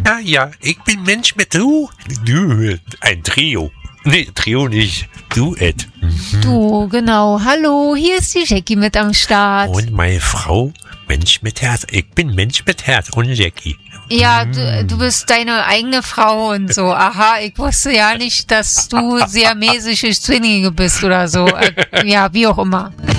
Ja, ich bin Mensch mit ein Trio. Nee, Trio nicht. Duett. Du, genau. Hallo, hier ist die Jackie mit am Start. Und meine Frau, Mensch mit Herz. Ich bin Mensch mit Herz und Jackie. Ja, du bist deine eigene Frau und so. Aha, ich wusste ja nicht, dass du siamesische Zwillinge bist oder so. Ja, wie auch immer.